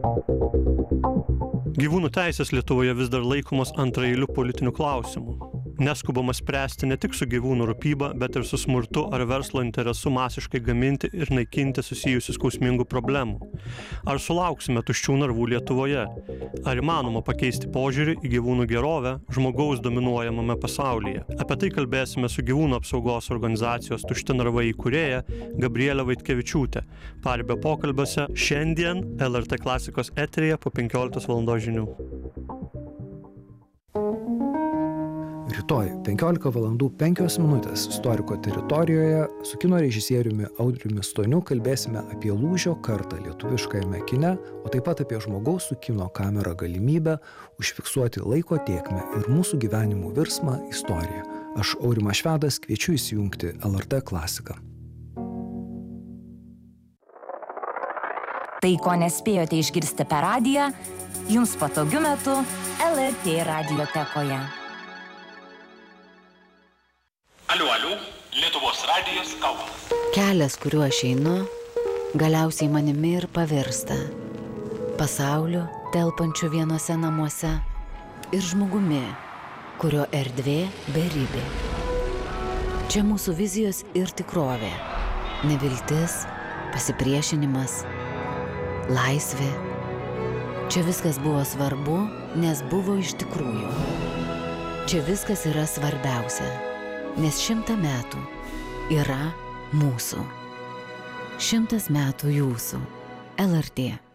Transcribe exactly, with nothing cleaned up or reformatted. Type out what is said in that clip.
Gyvūnų teisės Lietuvoje vis dar laikomos antraeiliu politiniu klausimu. Neskubama spręsti ne tik su gyvūnų rūpyba, bet ir su smurtu ar verslo interesu masiškai gaminti ir naikinti susijusių skausmingų problemų. Ar sulauksime tuščių narvų Lietuvoje? Ar įmanoma pakeisti požiūrį į gyvūnų gerovę žmogaus dominuojamame pasaulyje? Apie tai kalbėsime su gyvūnų apsaugos organizacijos Tušti narvai įkūrėja Gabriele Vaitkevičiūte. Paribio pokalbiuose šiandien L R T klasikos eteryje po penkioliktos valandos žinių. Rytoj penkiolika valandų penkios minutės Istoriko teritorijoje su kino režisieriumi Audriumi Stoniu kalbėsime apie lūžio kartą lietuviškajame kine, o taip pat apie žmogaus su kino kamera galimybę užfiksuoti laiko tėkmę ir mūsų gyvenimų virsmą istoriją. Aš Aurimas Švedas kviečiu įsijungti L R T klasiką. Tai, ko nespėjote išgirsti per radiją, jums patogiu metu L R T radiotekoje. Aliu, aliu, Lietuvos radijas kalba. Kelias, kuriuo aš einu, galiausiai manimi ir pavirsta. Pasauliu, telpančiu vienose namuose, ir žmogumi, kurio erdvė beribė. Čia mūsų vizijos ir tikrovė. Neviltis, pasipriešinimas, laisvė. Čia viskas buvo svarbu, nes buvo iš tikrųjų. Čia viskas yra svarbiausia. Nes šimtą metų yra mūsų. Šimtas metų jūsų. L R T.